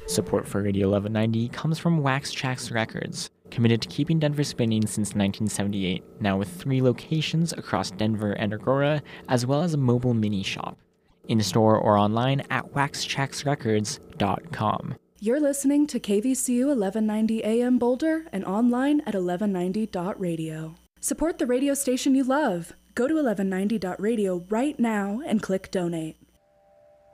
Support for Radio 1190 comes from Wax Trax Records, committed to keeping Denver spinning since 1978, now with 3 locations across Denver and Aurora, as well as a mobile mini shop. In-store or online at waxtraxrecords.com. You're listening to KVCU 1190 AM Boulder and online at 1190.radio. Support the radio station you love. Go to 1190.radio right now and click donate.